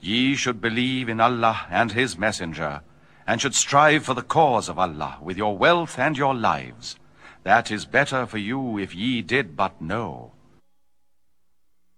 Ye should believe in Allah and his messenger, and should strive for the cause of Allah with your wealth and your lives. That is better for you if ye did but know.